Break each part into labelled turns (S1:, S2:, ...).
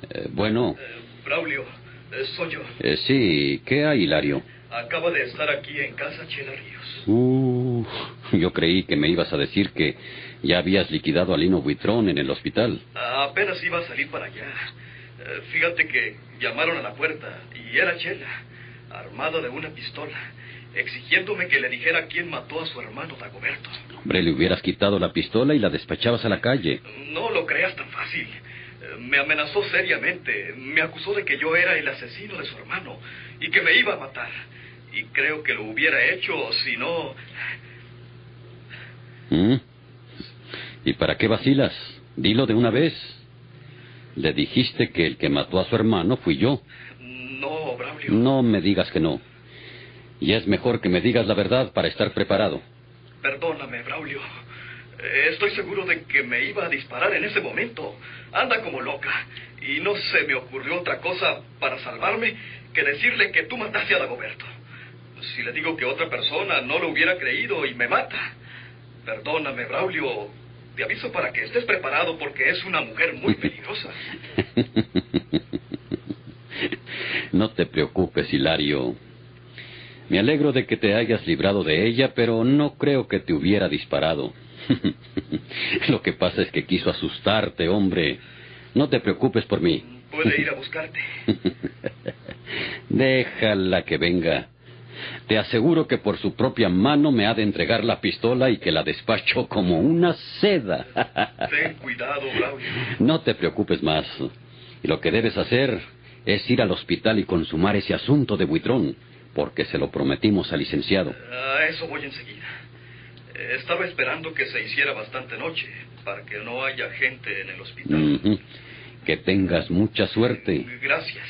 S1: Bueno.
S2: Braulio, soy yo.
S1: Sí, ¿qué hay, Hilario?
S2: Acaba de estar aquí en casa Chela Ríos.
S1: Yo creí que me ibas a decir que ya habías liquidado a Lino Buitrón en el hospital.
S2: Apenas iba a salir para allá. Fíjate que llamaron a la puerta y era Chela, armado de una pistola, exigiéndome que le dijera quién mató a su hermano Dagoberto.
S1: Hombre, le hubieras quitado la pistola y la despachabas a la calle.
S2: No lo creas tan fácil. Me amenazó seriamente. Me acusó de que yo era el asesino de su hermano y que me iba a matar. Y creo que lo hubiera hecho si no...
S1: ¿Y para qué vacilas? Dilo de una vez. Le dijiste que el que mató a su hermano fui yo.
S2: No, Braulio.
S1: No me digas que no. Y es mejor que me digas la verdad para estar preparado.
S2: Perdóname, Braulio. Estoy seguro de que me iba a disparar en ese momento. Anda como loca. Y no se me ocurrió otra cosa para salvarme que decirle que tú mataste a Dagoberto. Si le digo que otra persona no lo hubiera creído y me mata. Perdóname, Braulio. Te aviso para que estés preparado porque es una mujer muy peligrosa.
S1: No te preocupes, Hilario. Me alegro de que te hayas librado de ella, pero no creo que te hubiera disparado. Lo que pasa es que quiso asustarte, hombre. No te preocupes por mí.
S2: Puede ir a buscarte.
S1: Déjala que venga. Te aseguro que por su propia mano me ha de entregar la pistola y que la despacho como una seda.
S2: Ten cuidado, Braulio.
S1: No te preocupes más. Y lo que debes hacer es ir al hospital y consumar ese asunto de Buitrón, porque se lo prometimos al licenciado.
S2: A eso voy enseguida. Estaba esperando que se hiciera bastante noche, para que no haya gente en el hospital.
S1: Que tengas mucha suerte.
S2: Gracias.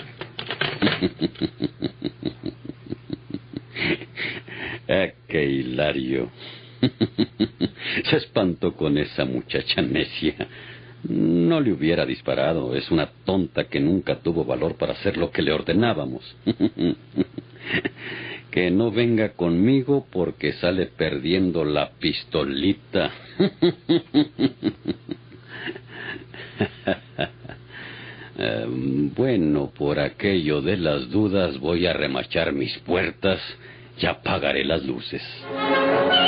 S1: ¡Qué Hilario! Se espantó con esa muchacha necia. No le hubiera disparado. Es una tonta que nunca tuvo valor para hacer lo que le ordenábamos. Que no venga conmigo porque sale perdiendo la pistolita. Bueno, por aquello de las dudas voy a remachar mis puertas y apagaré las luces.